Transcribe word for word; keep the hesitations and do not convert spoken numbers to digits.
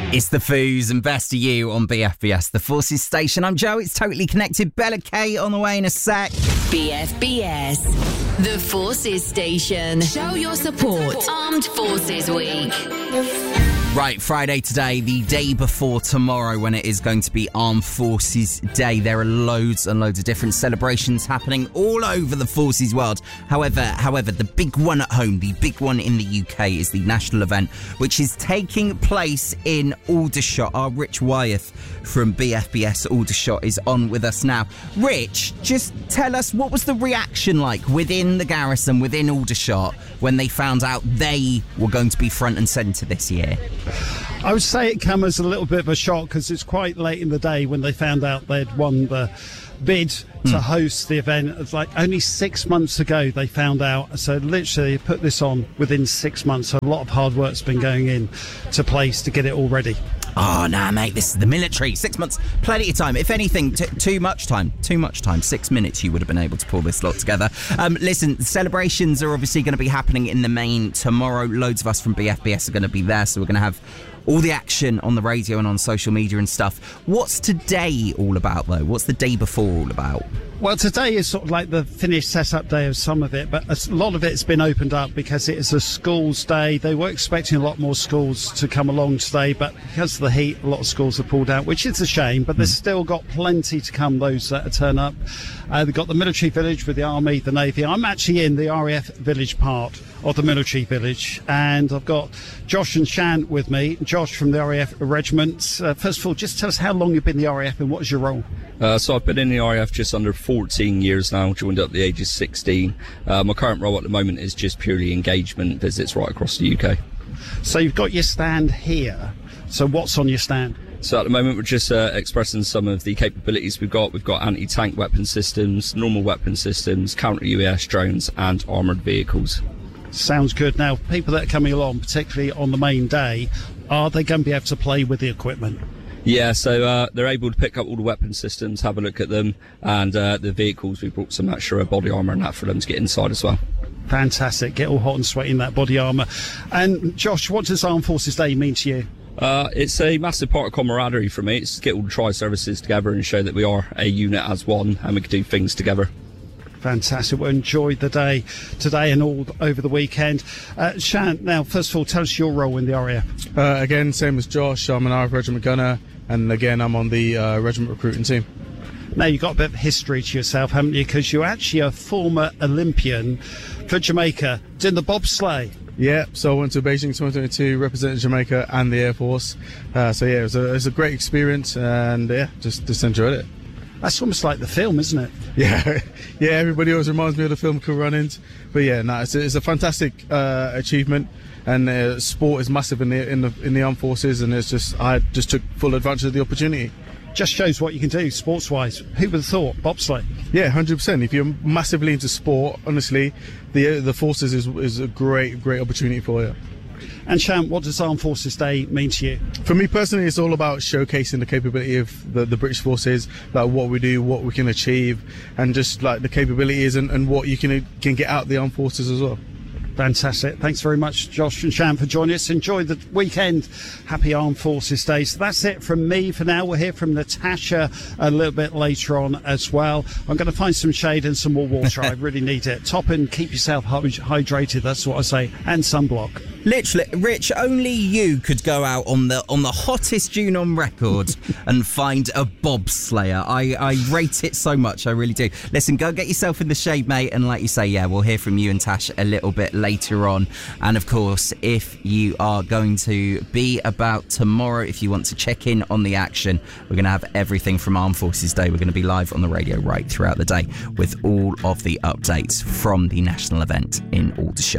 It's the Foos and Best of You on B F B S, the Forces station. I'm Joe, it's Totally Connected. Bella K on the way in a sec. B F B S, the Forces station. Show your support. Armed Forces Week. Right, Friday today, the day before tomorrow when it is going to be Armed Forces Day. There are loads and loads of different celebrations happening all over the Forces world. However, however, the big one at home, the big one in the U K is the national event, which is taking place in Aldershot. Our Rich Wyeth from B F B S Aldershot is on with us now. Rich, just tell us, what was the reaction like within the garrison, within Aldershot, when they found out they were going to be front and centre this year? I would say it came as a little bit of a shock because it's quite late in the day when they found out they'd won the bid to mm. host the event. It's like only six months ago they found out. So literally put this on within six months. So a lot of hard work's been going in to place to get it all ready. Oh, nah, mate, this is the military. Six months, plenty of time. If anything, t- too much time. Too much time. Six minutes you would have been able to pull this lot together. Um, listen, the celebrations are obviously going to be happening in the main tomorrow. Loads of us from B F B S are going to be there, so we're going to have all the action on the radio and on social media and stuff. What's today all about, though? What's the day before all about? Well, today is sort of like the finished setup day of some of it, but a lot of it's been opened up because it is a schools day. They were expecting a lot more schools to come along today, but because of the heat, a lot of schools have pulled out, which is a shame, but mm. there's still got plenty to come, those that turn up. Uh, they've got the military village with the Army, the Navy. I'm actually in the R A F village part of the military village, and I've got Josh and Shan with me. Josh from the R A F regiment. Uh, first of all, just tell us how long you've been in the R A F and what is your role? Uh, so I've been in the R A F just under fourteen years now, joined at the age of sixteen. Uh, my current role at the moment is just purely engagement visits right across the U K. So you've got your stand here. So what's on your stand? So at the moment we're just uh, expressing some of the capabilities we've got. We've got anti-tank weapon systems, normal weapon systems, counter-U A S drones and armoured vehicles. Sounds good. Now, people that are coming along, particularly on the main day, are they going to be able to play with the equipment? Yeah, so uh, they're able to pick up all the weapon systems, have a look at them, and uh, the vehicles, we brought some extra body armour and that for them to get inside as well. Fantastic. Get all hot and sweaty in that body armour. And Josh, what does Armed Forces Day mean to you? Uh, it's a massive part of camaraderie for me. It's to get all the tri-services together and show that we are a unit as one and we can do things together. Fantastic. Well, enjoy the day today and all over the weekend. Uh, Shan, now, first of all, tell us your role in the R A F. Uh, again, same as Josh. I'm an R A F regiment gunner, and again, I'm on the uh, regiment recruiting team. Now, you've got a bit of history to yourself, haven't you? Because you're actually a former Olympian for Jamaica, doing the bobsleigh. Yeah, so I went to Beijing twenty twenty-two, represented Jamaica and the Air Force. Uh, so, yeah, it was, a, it was a great experience, and, yeah, just, just enjoyed it. That's almost like the film, isn't it? Yeah, yeah. Everybody always reminds me of the film Cool Runnings, but yeah, no, it's a, it's a fantastic uh, achievement, and uh, sport is massive in the in the in the armed forces, and it's just I just took full advantage of the opportunity. Just shows what you can do sports-wise. Who would have thought bobsleigh? Yeah, one hundred percent. If you're massively into sport, honestly, the the forces is is a great great opportunity for you. And Shan, what does Armed Forces Day mean to you? For me personally, it's all about showcasing the capability of the, the British forces, like what we do, what we can achieve, and just like the capabilities and, and what you can can get out of the armed forces as well. Fantastic. Thanks very much, Josh and Shan, for joining us. Enjoy the weekend. Happy Armed Forces Day. So that's it from me for now. We'll hear from Natasha a little bit later on as well. I'm going to find some shade and some more water. I really need it. Top and keep yourself hydrated. That's what I say. And sunblock. Literally, Rich, only you could go out on the on the hottest June on record and find a bobslayer. I, I rate it so much, I really do. Listen, go get yourself in the shade, mate, and like you say, yeah, we'll hear from you and Tash a little bit later on. And of course, if you are going to be about tomorrow, if you want to check in on the action, we're going to have everything from Armed Forces Day. We're going to be live on the radio right throughout the day with all of the updates from the national event in Aldershot.